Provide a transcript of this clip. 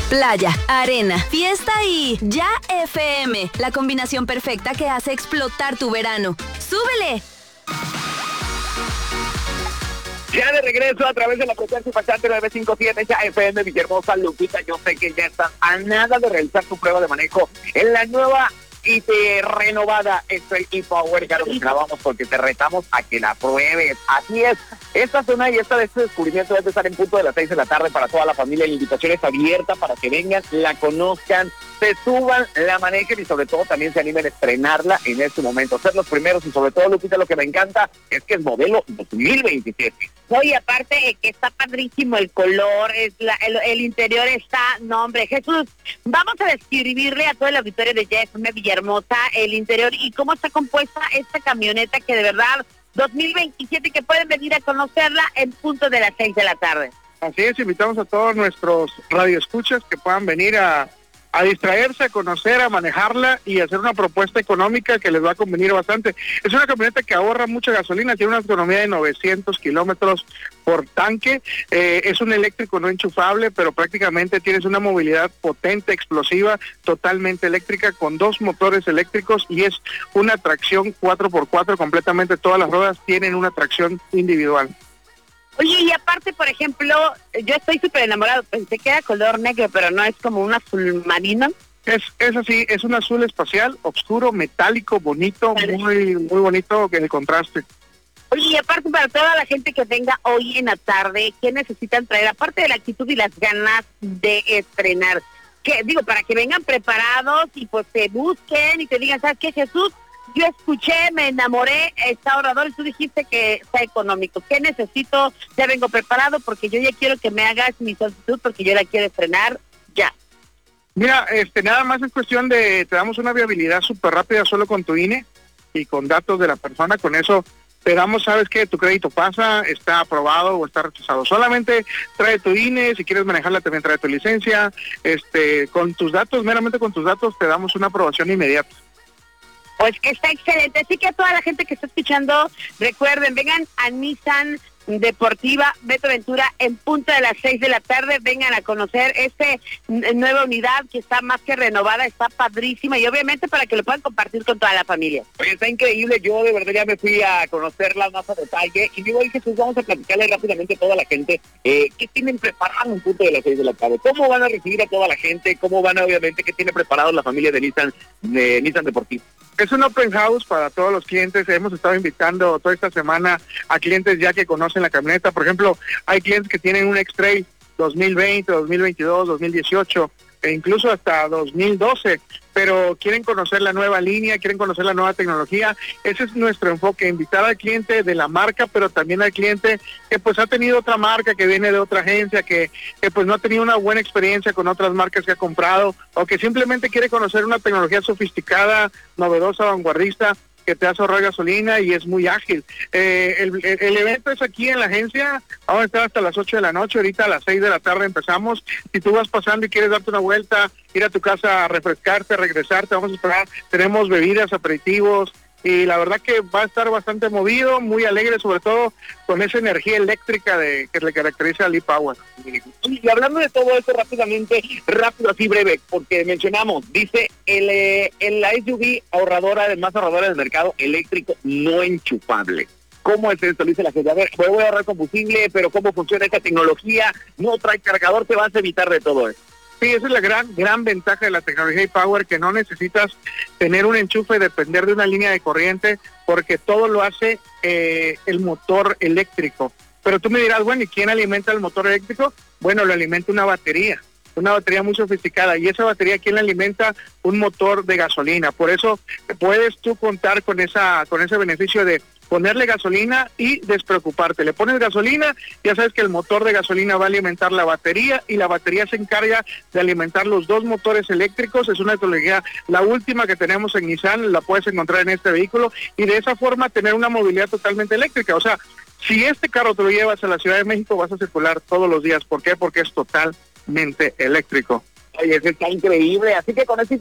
Playa, arena, fiesta y Ya FM, la combinación perfecta que hace explotar tu verano. ¡Súbele! Ya de regreso a través de la frecuencia impactante 957 Ya FM, Villahermosa, Lupita. Yo sé que ya estás a nada de realizar tu prueba de manejo en la nueva y renovada X-Trail e-Power. Ya lo mencionábamos porque te retamos a que la pruebes. Así es, esta zona y este descubrimiento debe estar en punto de las 6 de la tarde para toda la familia. La invitación es abierta para que vengan, la conozcan, se suban, la manejen y sobre todo también se animen a estrenarla en este momento. Ser los primeros y sobre todo, Lupita, lo que me encanta es que es modelo 2027. No, y aparte que está padrísimo el color, el interior está, no hombre, Jesús, vamos a describirle a todo el auditorio de Ya FM Villahermosa el interior y cómo está compuesta esta camioneta que de verdad 2027 que pueden venir a conocerla en punto de las 6 de la tarde. Así es, invitamos a todos nuestros radioescuchas que puedan venir a distraerse, a conocer, a manejarla y hacer una propuesta económica que les va a convenir bastante. Es una camioneta que ahorra mucha gasolina, tiene una autonomía de 900 kilómetros por tanque, es un eléctrico no enchufable, pero prácticamente tienes una movilidad potente, explosiva, totalmente eléctrica, con 2 motores eléctricos y es una tracción 4x4, completamente todas las ruedas tienen una tracción individual. Oye, y aparte, por ejemplo, yo estoy súper enamorado, pensé que era color negro, pero no, es como un azul marino. Es así, es un azul espacial, oscuro, metálico, bonito, muy bonito que el contraste. Oye, y aparte para toda la gente que venga hoy en la tarde, ¿qué necesitan traer? Aparte de la actitud y las ganas de estrenar, ¿qué digo? Para que vengan preparados y pues te busquen y te digan, ¿sabes qué, Jesús? Yo escuché, me enamoré, está ahorrador y tú dijiste que está económico. ¿Qué necesito? Ya vengo preparado porque yo ya quiero que me hagas mi solicitud porque yo la quiero estrenar ya. Mira, nada más es cuestión de, te damos una viabilidad súper rápida solo con tu INE y con datos de la persona, con eso te damos, sabes que tu crédito pasa, está aprobado o está rechazado. Solamente trae tu INE, si quieres manejarla también trae tu licencia, con tus datos, meramente con tus datos te damos una aprobación inmediata. Pues está excelente, así que a toda la gente que está escuchando, recuerden, vengan a Nissan Deportiva Beto Ventura en punto de las 6 de la tarde, vengan a conocer nueva unidad que está más que renovada, está padrísima y obviamente para que lo puedan compartir con toda la familia. Oye, está increíble, yo de verdad ya me fui a conocerla más a detalle y digo, Jesús, vamos a platicarle rápidamente a toda la gente qué tienen preparado en punto de las 6 de la tarde, cómo van a recibir a toda la gente, cómo van a, obviamente, qué tiene preparado la familia de Nissan Deportiva. Es un open house para todos los clientes. Hemos estado invitando toda esta semana a clientes ya que conocen la camioneta. Por ejemplo, hay clientes que tienen un X-Trail 2020, 2022, 2018 e incluso hasta 2012, pero quieren conocer la nueva línea, quieren conocer la nueva tecnología. Ese es nuestro enfoque, invitar al cliente de la marca, pero también al cliente que pues ha tenido otra marca, que viene de otra agencia, que pues no ha tenido una buena experiencia con otras marcas que ha comprado, o que simplemente quiere conocer una tecnología sofisticada, novedosa, vanguardista, que te hace ahorrar gasolina y es muy ágil. El evento es aquí en la agencia, vamos a estar hasta las 8 de la noche, ahorita a las 6 de la tarde empezamos. Si tú vas pasando y quieres darte una vuelta, ir a tu casa a refrescarte, regresarte, vamos a esperar, tenemos bebidas, aperitivos, y la verdad que va a estar bastante movido, muy alegre, sobre todo con esa energía eléctrica que le caracteriza al e-Power. Y hablando de todo esto rápido, así breve, porque mencionamos, dice la SUV más ahorradora del mercado, eléctrico no enchufable. ¿Cómo es esto? Dice la gente, a ver, voy a ahorrar combustible, pero ¿cómo funciona esta tecnología? No trae cargador, te vas a evitar de todo esto. Sí, esa es la gran ventaja de la tecnología e-Power, que no necesitas tener un enchufe, depender de una línea de corriente, porque todo lo hace el motor eléctrico. Pero tú me dirás, bueno, ¿y quién alimenta el motor eléctrico? Bueno, lo alimenta una batería muy sofisticada, y esa batería, ¿quién la alimenta? Un motor de gasolina. Por eso puedes tú contar con ese beneficio de ponerle gasolina y despreocuparte. Le pones gasolina, ya sabes que el motor de gasolina va a alimentar la batería y la batería se encarga de alimentar los 2 motores eléctricos. Es una tecnología, la última que tenemos en Nissan, la puedes encontrar en este vehículo y de esa forma tener una movilidad totalmente eléctrica. O sea, si este carro te lo llevas a la Ciudad de México, vas a circular todos los días. ¿Por qué? Porque es totalmente eléctrico. Oye, eso está increíble, así que con este